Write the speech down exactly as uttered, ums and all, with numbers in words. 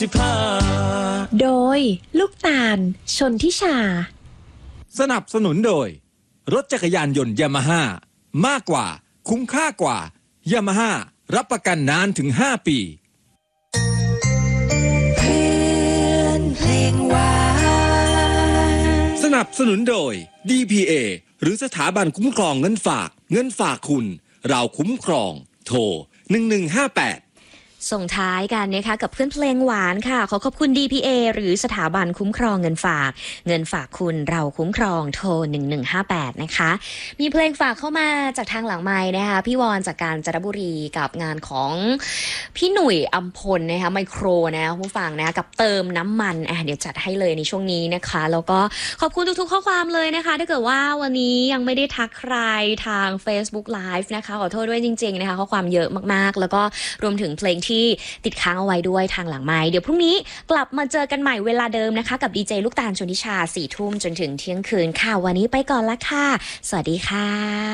สิบห้าโดยลูกตาลชนทิชาสนับสนุนโดยรถจักรยานยนต์ยามาฮ่ามากกว่าคุ้มค่ากว่ายามาฮ่ารับประกันนานถึงห้าปีเพลงหวานสนับสนุนโดย ดี พี เอ หรือสถาบันคุ้มครองเงินฝากเงินฝากคุณเราคุ้มครองโทรหนึ่งหนึ่งห้าแปดส่งท้ายกันนะคะกับเพื่อนเพลงหวานค่ะขอขอบคุณ ดี พี เอ หรือสถาบันคุ้มครองเงินฝากเงินฝากคุณเราคุ้มครองโทรหนึ่งหนึ่งห้าแปดนะคะมีเพลงฝากเข้ามาจากทางหลังไมค์นะคะพี่วอนจากกาญจนบุรีกับงานของพี่หนุ่ยอัมพลนะคะไมโครนะผู้ฟังนะกับเติมน้ำมันอ่ะเดี๋ยวจัดให้เลยในช่วงนี้นะคะแล้วก็ขอบคุณทุกๆข้อความเลยนะคะถ้าเกิดว่าวันนี้ยังไม่ได้ทักใครทาง Facebook Live นะคะขอโทษด้วยจริงๆนะคะข้อความเยอะมากๆแล้วก็รวมถึงเพลงที่ติดค้างเอาไว้ด้วยทางหลังไมค์เดี๋ยวพรุ่งนี้กลับมาเจอกันใหม่เวลาเดิมนะคะกับดีเจลูกตาลชนทิชาสี่ทุ่มจนถึงเที่ยงคืนค่ะวันนี้ไปก่อนละค่ะสวัสดีค่ะ